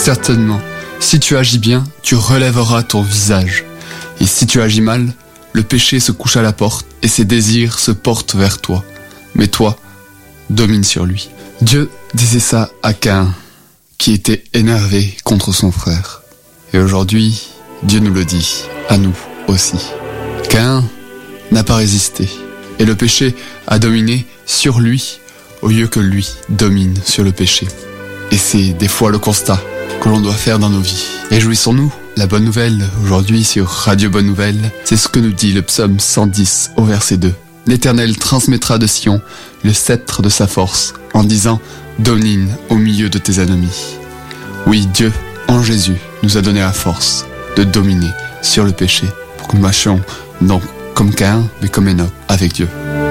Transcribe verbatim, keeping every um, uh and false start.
Certainement, si tu agis bien, tu relèveras ton visage. Et si tu agis mal, le péché se couche à la porte et ses désirs se portent vers toi. Mais toi, domine sur lui. Dieu disait ça à Caïn, qui était énervé contre son frère. Et aujourd'hui, Dieu nous le dit, à nous aussi. Caïn n'a pas résisté, et le péché a dominé sur lui, au lieu que lui domine sur le péché. Et c'est des fois le constat que l'on doit faire dans nos vies. Réjouissons-nous, la bonne nouvelle aujourd'hui sur Radio Bonne Nouvelle, c'est ce que nous dit le psaume cent dix au verset deux. L'Éternel transmettra de Sion le sceptre de sa force, en disant « Domine au milieu de tes ennemis ». Oui, Dieu, en Jésus, nous a donné la force de dominer sur le péché, pour que nous marchions non comme Caïn, mais comme Enoch, avec Dieu.